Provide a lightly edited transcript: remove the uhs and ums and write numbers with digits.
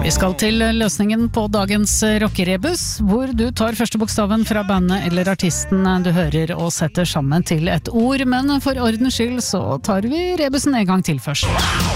Vi skal til løsningen på dagens rockerebus, hvor du tar første bokstaven fra bandet eller artisten du hører og setter sammen til et ord, men for ordens skyld så tar vi rebusen en gang til først.